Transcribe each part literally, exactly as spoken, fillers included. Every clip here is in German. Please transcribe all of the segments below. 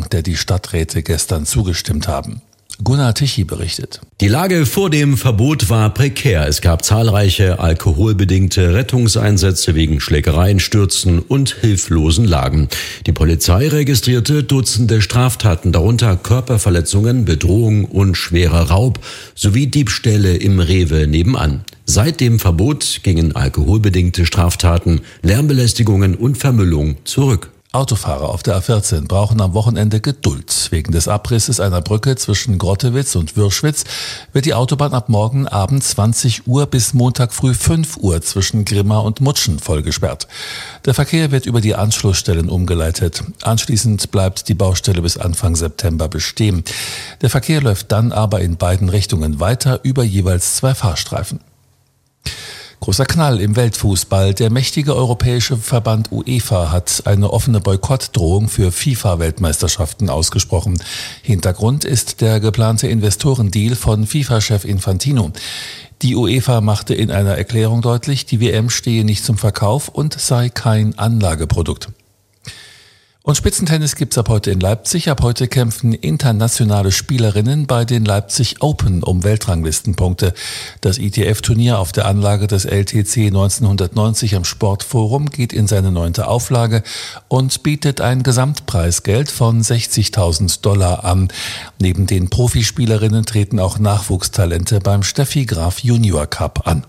Verordnung, der die Stadträte gestern zugestimmt haben. Gunnar Tichy berichtet. Die Lage vor dem Verbot war prekär. Es gab zahlreiche alkoholbedingte Rettungseinsätze wegen Schlägereien, Stürzen und hilflosen Lagen. Die Polizei registrierte Dutzende Straftaten, darunter Körperverletzungen, Bedrohung und schwerer Raub sowie Diebstähle im Rewe nebenan. Seit dem Verbot gingen alkoholbedingte Straftaten, Lärmbelästigungen und Vermüllung zurück. Autofahrer auf der A vierzehn brauchen am Wochenende Geduld. Wegen des Abrisses einer Brücke zwischen Grottewitz und Würschwitz wird die Autobahn ab morgen Abend zwanzig Uhr bis Montag früh fünf Uhr zwischen Grimma und Mutschen vollgesperrt. Der Verkehr wird über die Anschlussstellen umgeleitet. Anschließend bleibt die Baustelle bis Anfang September bestehen. Der Verkehr läuft dann aber in beiden Richtungen weiter über jeweils zwei Fahrstreifen. Großer Knall im Weltfußball. Der mächtige europäische Verband UEFA hat eine offene Boykottdrohung für FIFA-Weltmeisterschaften ausgesprochen. Hintergrund ist der geplante Investorendeal von FIFA-Chef Infantino. Die UEFA machte in einer Erklärung deutlich, die W M stehe nicht zum Verkauf und sei kein Anlageprodukt. Und Spitzentennis gibt's ab heute in Leipzig. Ab heute kämpfen internationale Spielerinnen bei den Leipzig Open um Weltranglistenpunkte. Das I T F-Turnier auf der Anlage des L T C neunzehnhundertneunzig am Sportforum geht in seine neunte Auflage und bietet ein Gesamtpreisgeld von sechzigtausend Dollar an. Neben den Profispielerinnen treten auch Nachwuchstalente beim Steffi Graf Junior Cup an.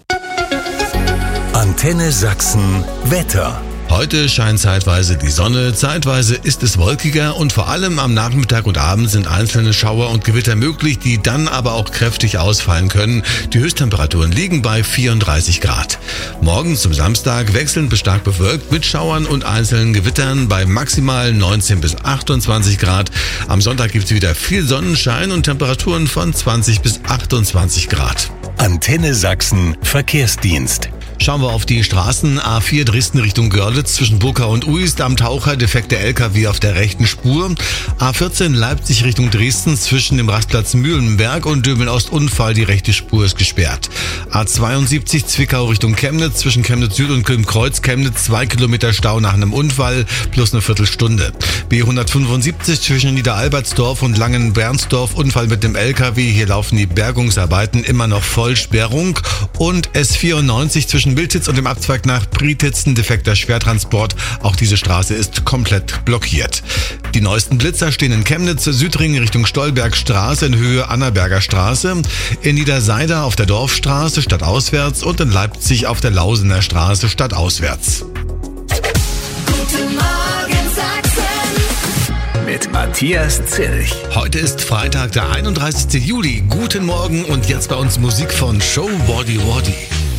Antenne Sachsen Wetter. Heute scheint zeitweise die Sonne, zeitweise ist es wolkiger und vor allem am Nachmittag und Abend sind einzelne Schauer und Gewitter möglich, die dann aber auch kräftig ausfallen können. Die Höchsttemperaturen liegen bei vierunddreißig Grad. Morgen zum Samstag wechselnd bis stark bewölkt mit Schauern und einzelnen Gewittern bei maximal neunzehn bis achtundzwanzig Grad. Am Sonntag gibt es wieder viel Sonnenschein und Temperaturen von zwanzig bis achtundzwanzig Grad. Antenne Sachsen Verkehrsdienst. Schauen wir auf die Straßen. A vier Dresden Richtung Görlitz zwischen Buckau und Uist am Taucher, defekter L K W auf der rechten Spur. A vierzehn Leipzig Richtung Dresden zwischen dem Rastplatz Mühlenberg und Döbeln-Ost Unfall, die rechte Spur ist gesperrt. A zweiundsiebzig Zwickau Richtung Chemnitz zwischen Chemnitz Süd und Köln-Kreuz, Chemnitz zwei Kilometer Stau nach einem Unfall plus eine Viertelstunde. B hundertfünfundsiebzig zwischen Niederalbertsdorf und Langen-Bernsdorf, Unfall mit dem L K W, hier laufen die Bergungsarbeiten, immer noch Vollsperrung. Und S vierundneunzig zwischen Bildtitz und dem Abzweig nach Prietitz, ein defekter Schwertransport. Auch diese Straße ist komplett blockiert. Die neuesten Blitzer stehen in Chemnitz, Südring Richtung Stolbergstraße in Höhe Annaberger Straße, in Niederseider auf der Dorfstraße stadtauswärts und in Leipzig auf der Lausener Straße stadtauswärts. Guten Morgen Sachsen mit Matthias Zilch. Heute ist Freitag, der einunddreißigsten Juli. Guten Morgen und jetzt bei uns Musik von Show Waddy Waddy.